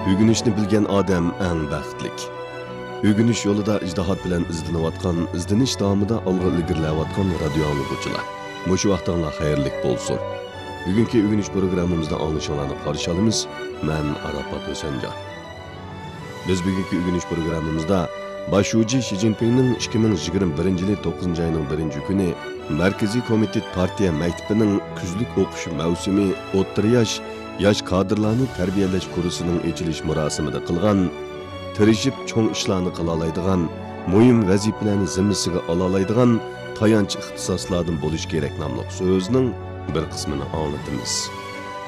Ögünüşni bilgen adam eng baxtlik. Ögünüş yolida ijtihad bilan izlanayotgan, izlanish davomida olg'a ilgirlayotgan radio anglag'uvchilar. Mushu vaqtinglar xayrlik bo'lsin. Bugungi ögünüş programmamizda anglashinglarni qarshi olamiz. Men Arafat Hosenjon. Biz bugungi ögünüş programmamizda Başuji Xi Jinpingning 2021-yil 9 ayning 1-kuni Markaziy komitet partiya maktabining kuzlik o'qish mavsumi o'rta yosh kadrlarni tarbiyalash kursining ochilish marosimida qilgan, tirishib cho'ng ishlarni qila oladigan, muhim vazifalarni zimmasiga ola oladigan tayanch ixtisoslardan bo'lish kerak nomli so'zning bir qismini anglatamiz.